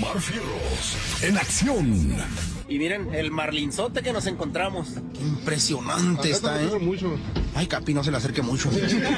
Omar Fierros en acción. Y miren, el marlinzote que nos encontramos. Qué impresionante está, ¿eh? Mucho. Ay, Capi, no se le acerque mucho. Miren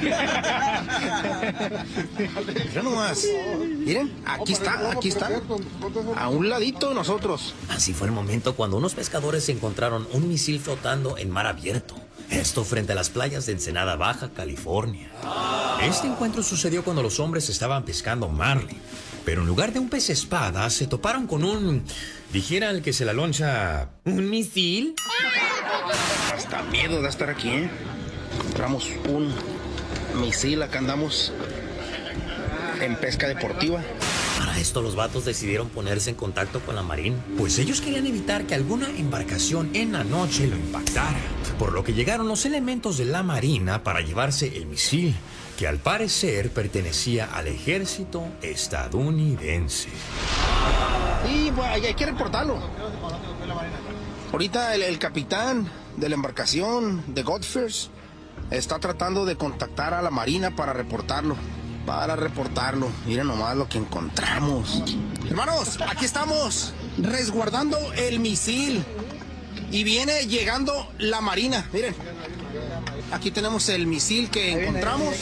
nomás. Miren, aquí está. A un ladito de nosotros. Así fue el momento cuando unos pescadores encontraron un misil flotando en mar abierto. Esto frente a las playas de Ensenada Baja, California. Este encuentro sucedió cuando los hombres estaban pescando marlin. Pero en lugar de un pez espada, se toparon con un... Dijera el que se la loncha... ¿Un misil? Hasta miedo de estar aquí, ¿eh? Encontramos un misil, acá andamos en pesca deportiva. Para esto los vatos decidieron ponerse en contacto con la Marina, pues ellos querían evitar que alguna embarcación en la noche lo impactara. Por lo que llegaron los elementos de la Marina para llevarse el misil, que al parecer pertenecía al ejército estadounidense. Y bueno, hay que reportarlo. Ahorita el capitán de la embarcación de Godfrey está tratando de contactar a la Marina para reportarlo. Miren nomás lo que encontramos. Hermanos, aquí estamos resguardando el misil. Y viene llegando la Marina. Miren, aquí tenemos el misil que encontramos.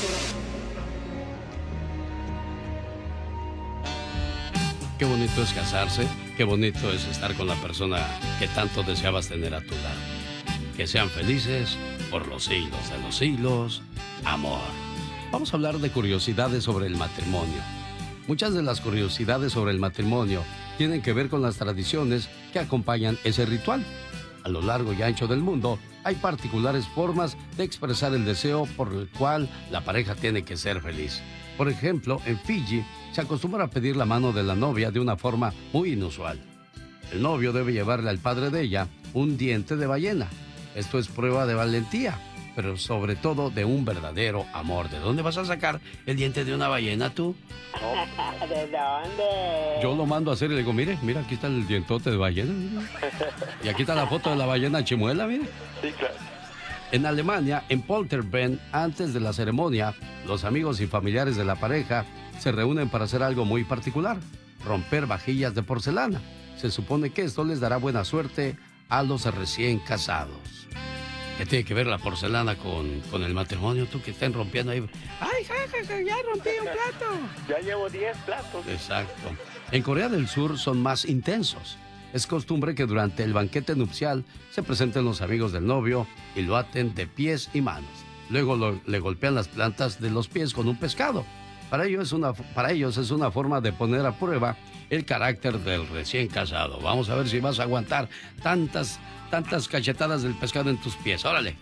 Qué bonito es casarse, qué bonito es estar con la persona que tanto deseabas tener a tu lado. Que sean felices por los siglos de los siglos. Amor. Vamos a hablar de curiosidades sobre el matrimonio. Muchas de las curiosidades sobre el matrimonio tienen que ver con las tradiciones que acompañan ese ritual. A lo largo y ancho del mundo hay particulares formas de expresar el deseo por el cual la pareja tiene que ser feliz. Por ejemplo, en Fiji se acostumbra a pedir la mano de la novia de una forma muy inusual. El novio debe llevarle al padre de ella un diente de ballena. Esto es prueba de valentía, pero sobre todo de un verdadero amor. ¿De dónde vas a sacar el diente de una ballena tú? ¿De dónde? Yo lo mando a hacer y le digo, mira, aquí está el dientote de ballena. Mira. Y aquí está la foto de la ballena chimuela, mire. Sí, claro. En Alemania, en Polterbend, antes de la ceremonia, los amigos y familiares de la pareja se reúnen para hacer algo muy particular, romper vajillas de porcelana. Se supone que esto les dará buena suerte a los recién casados. ¿Qué tiene que ver la porcelana con el matrimonio? Tú que estén rompiendo ahí. ¡Ay, ya rompí un plato! Ya llevo 10 platos. Exacto. En Corea del Sur son más intensos. Es costumbre que durante el banquete nupcial se presenten los amigos del novio y lo aten de pies y manos. Luego le golpean las plantas de los pies con un pescado. Para ellos es una forma de poner a prueba el carácter del recién casado. Vamos a ver si vas a aguantar tantas cachetadas del pescado en tus pies. ¡Órale!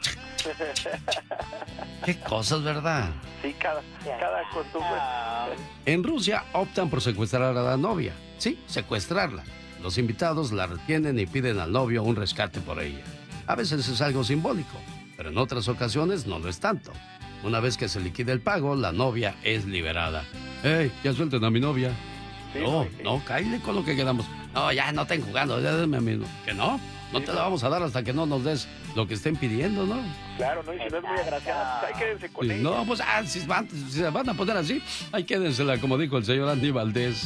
Qué cosas, ¿verdad? Sí, cada costumbre. En Rusia optan por secuestrar a la novia. Sí, secuestrarla. Los invitados la retienen y piden al novio un rescate por ella. A veces es algo simbólico, pero en otras ocasiones no lo es tanto. Una vez que se liquide el pago, la novia es liberada. ¡Ey, ya suelten a mi novia! Sí, No, cállate con lo que quedamos. No, ya no estén jugando, ya denme a mí. ¿Que no? No te la vamos a dar hasta que no nos des lo que estén pidiendo, ¿no? Claro, ¿no? Y si no es muy agraciada, pues ahí quédense con ella. No, pues si se van a poner así, ahí quédensela, como dijo el señor Andy Valdés.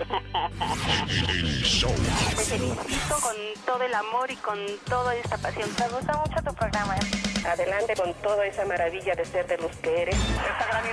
Te felicito con todo el amor y con toda esta pasión. Me gusta mucho tu programa. Adelante con toda esa maravilla de ser de los que eres. Esta gran